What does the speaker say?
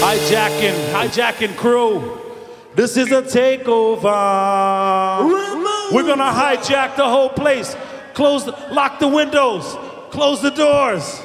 Hijacking crew. This is a takeover. We're gonna hijack the whole place. Lock the windows, close the doors.